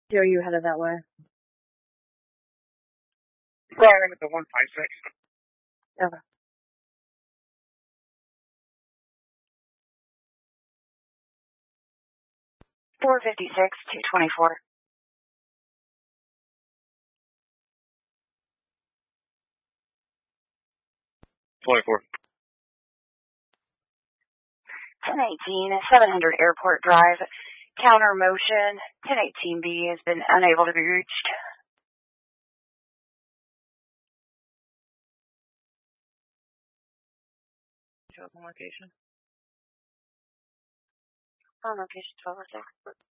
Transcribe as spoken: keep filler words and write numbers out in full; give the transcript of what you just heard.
Joe, you headed that way? Right at the one five six. Okay. four fifty-six, two twenty-four. twenty-four. ten eighteen, seven hundred Airport Drive. Counter motion. ten eighteen B has been unable to be reached. Show up on location. On location twelve oh six.